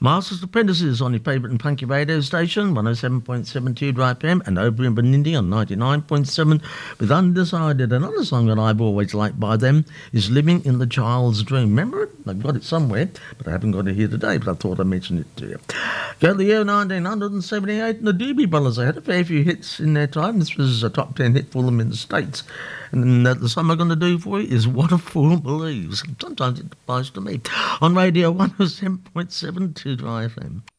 Masters Apprentices on your favourite and punky radio station, 107.72 Dry FM, and over in Benindi on 99.7 with Undecided. Another song that I've always liked by them is Living in the Child's Dream. Remember it? I've got it somewhere, but I haven't got it here today, but I thought I'd mention it to you. Go to the year 1978, and the Doobie Brothers. They had a fair few hits in their time. This was a top 10 hit for them in the States. And the song I'm going to do for you is What a Fool Believes. Sometimes it applies to me. On Radio 107.72 Dry FM.